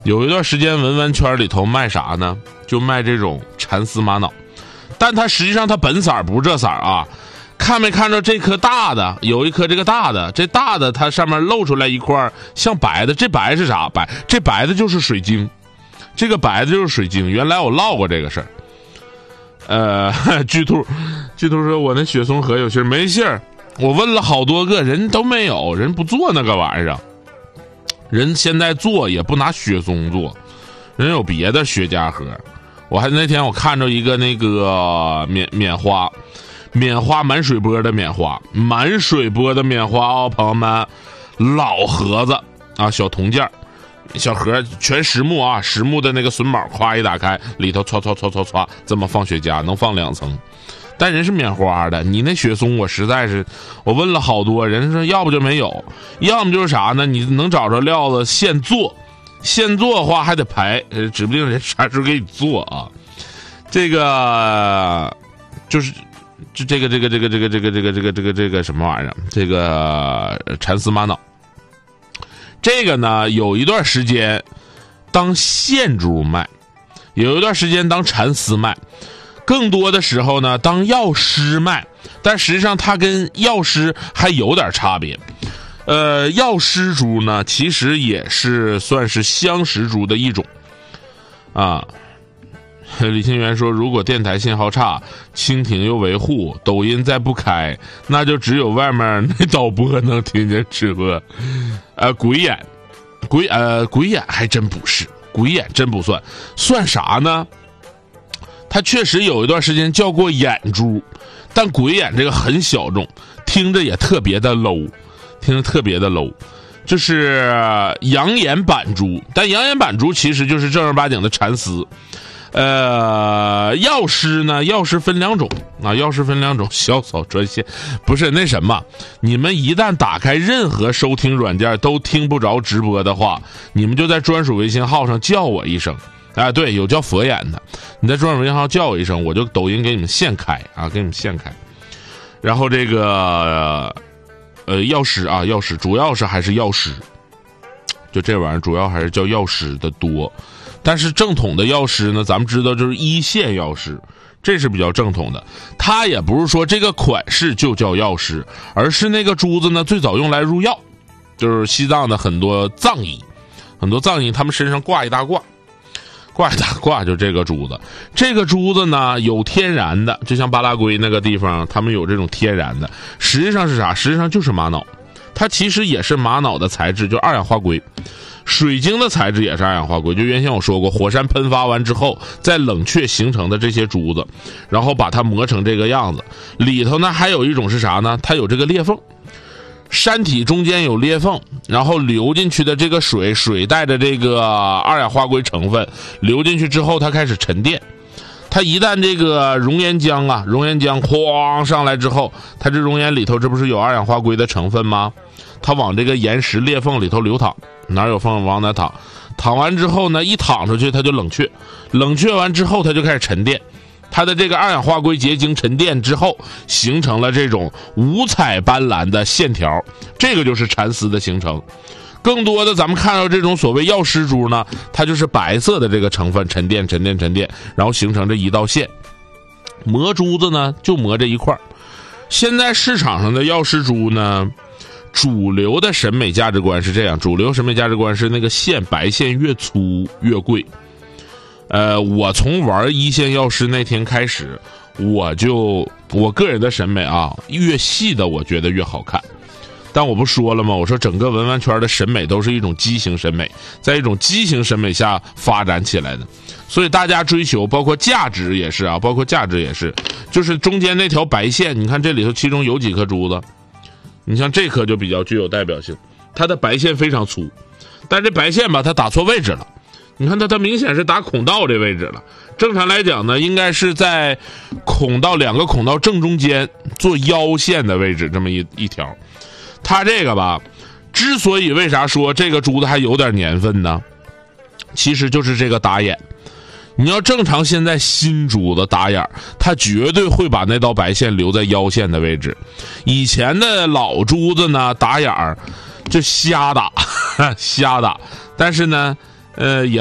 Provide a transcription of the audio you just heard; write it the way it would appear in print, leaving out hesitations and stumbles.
有一段时间文玩圈里头卖啥呢？就卖这种蚕丝玛瑙，但它实际上它本色不是这色啊。看没看着这颗大的？有一颗这个大的，这大的它上面露出来一块像白的，这白是啥？这白的就是水晶，这个白的就是水晶。原来我唠过这个事儿。巨兔说我那雪松盒有信儿没信儿？我问了好多个人都没有，人不做那个玩意儿，人现在做也不拿雪松做，人有别的雪茄盒。那天我看着一个那个棉花满水波的棉花哦，朋友们，老盒子啊，小铜件小盒全实木啊，实木的那个榫卯，夸一打开，里头唰，这么放雪茄能放2层。但人是棉花的，你那雪松我实在是，我问了好多人说，要不就没有，要么就是啥呢？你能找着料子现做的话还得排，指不定人啥时候给你做啊。这个就是这个什么玩意儿？这个蚕丝玛瑙，这个呢有一段时间当线珠卖，有一段时间当蚕丝卖。更多的时候呢当药师卖，但实际上它跟药师还有点差别。药师珠呢其实也是算是香石珠的一种啊。李清源说，如果电台信号差，蜻蜓又维护，抖音再不开，那就只有外面那导播能听见直播。鬼眼还真不是，鬼眼真不算啥呢？他确实有一段时间叫过眼珠，但鬼眼这个很小众，听着也特别的 low， 就是养眼板珠，但养眼板珠其实就是正儿八经的蚕丝。药师呢？药师分2种啊，小草专线不是那什么。你们一旦打开任何收听软件都听不着直播的话，你们就在专属微信号上叫我一声。对，有叫佛眼的，你在专属微信号叫我一声，我就抖音给你们现开啊，然后这个药师啊，药师主要是还是药师，就这玩意儿主要还是叫药师的多。但是正统的药师呢，咱们知道就是1线药师，这是比较正统的。它也不是说这个款式就叫药师，而是那个珠子呢最早用来入药，就是西藏的很多藏医他们身上挂一大挂就这个珠子。这个珠子呢有天然的，就像巴拉圭那个地方他们有这种天然的，实际上是啥？实际上就是玛瑙，它其实也是玛瑙的材质，就2氧化硅。水晶的材质也是2氧化硅，就原先我说过，火山喷发完之后在冷却形成的这些珠子，然后把它磨成这个样子。里头呢还有一种是啥呢？它有这个裂缝，山体中间有裂缝，然后流进去的这个水带着这个2氧化硅成分流进去之后，它开始沉淀。它一旦这个熔岩浆哐上来之后，它这熔岩里头这不是有2氧化硅的成分吗？它往这个岩石裂缝里头流淌，哪有缝往哪淌，淌完之后呢，一淌出去它就冷却完之后它就开始沉淀，它的这个2氧化硅结晶沉淀之后形成了这种五彩斑斓的线条，这个就是蚕丝的形成。更多的咱们看到这种所谓药师珠呢，它就是白色的这个成分沉淀，然后形成这一道线。磨珠子呢就磨这一块。现在市场上的药师珠呢，主流的审美价值观是这样，主流审美价值观是那个线白线越粗越贵。我从玩1线药师那天开始，我个人的审美啊，越细的我觉得越好看。但我不说了吗？我说整个文玩圈的审美都是一种畸形审美，在一种畸形审美下发展起来的，所以大家追求包括价值也是，就是中间那条白线，你看这里头其中有几颗珠子，你像这颗就比较具有代表性，它的白线非常粗，但这白线吧它打错位置了，你看它明显是打孔道这位置了。正常来讲呢，应该是在2个孔道正中间做腰线的位置，这么一条。它这个吧，之所以为啥说这个珠子还有点年份呢？其实就是这个打眼。你要正常现在新珠子打眼，它绝对会把那道白线留在腰线的位置。以前的老珠子呢，打眼就瞎打，但是呢， 也